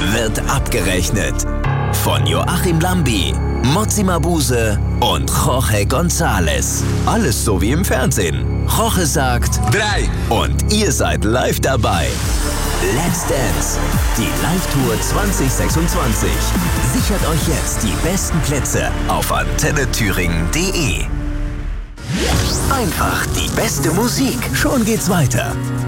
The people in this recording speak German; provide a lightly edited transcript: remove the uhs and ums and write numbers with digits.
wird abgerechnet. Von Joachim Lambi, Motsi Mabuse und Jorge González. Alles so wie im Fernsehen. Jorge sagt 3 und ihr seid live dabei. Let's Dance, die Live-Tour 2026. Sichert euch jetzt die besten Plätze auf antennethüringen.de. Einfach die beste Musik. Schon geht's weiter.